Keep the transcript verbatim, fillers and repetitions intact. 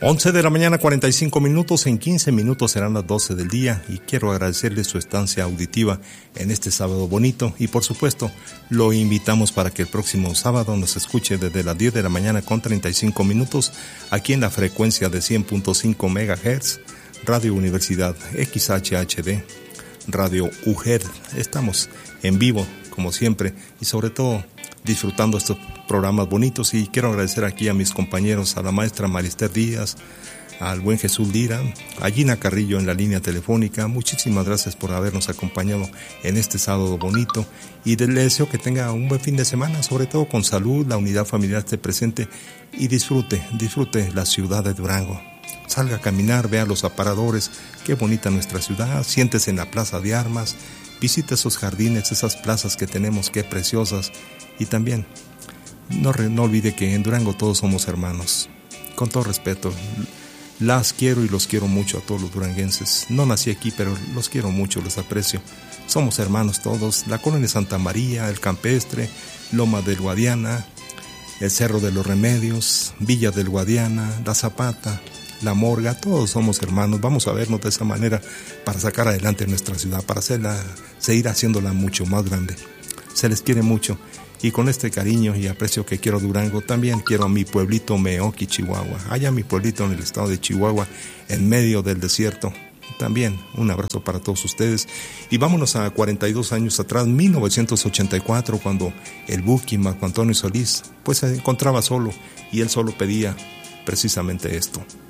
once de la mañana, cuarenta y cinco minutos. En quince minutos serán las doce del día y quiero agradecerle su estancia auditiva en este sábado bonito y por supuesto lo invitamos para que el próximo sábado nos escuche desde las diez de la mañana con treinta y cinco minutos aquí en la frecuencia de cien punto cinco megahertz, Radio Universidad X H H D, Radio U G E D. Estamos en vivo como siempre y sobre todo disfrutando estos programas bonitos y quiero agradecer aquí a mis compañeros, a la maestra Marister Díaz, al buen Jesús Lira, a Gina Carrillo en la línea telefónica. Muchísimas gracias por habernos acompañado en este sábado bonito y les deseo que tenga un buen fin de semana, sobre todo con salud, la unidad familiar esté presente y disfrute, disfrute la ciudad de Durango. Salga a caminar, vea los aparadores, qué bonita nuestra ciudad, siéntese en la plaza de armas, visite esos jardines, esas plazas que tenemos, qué preciosas. Y también, no, no olvide que en Durango todos somos hermanos. Con todo respeto, las quiero y los quiero mucho a todos los duranguenses. No nací aquí, pero los quiero mucho, los aprecio. Somos hermanos todos. La colonia Santa María, el Campestre, Loma del Guadiana, el Cerro de los Remedios, Villa del Guadiana, La Zapata, La Morga, todos somos hermanos. Vamos a vernos de esa manera para sacar adelante nuestra ciudad, para hacerla, seguir haciéndola mucho más grande. Se les quiere mucho. Y con este cariño y aprecio que quiero a Durango, también quiero a mi pueblito Meoqui, Chihuahua. Allá mi pueblito en el estado de Chihuahua, en medio del desierto. También un abrazo para todos ustedes. Y vámonos a cuarenta y dos años atrás, mil novecientos ochenta y cuatro, cuando el Buki Marco Antonio Solís pues se encontraba solo y él solo pedía precisamente esto.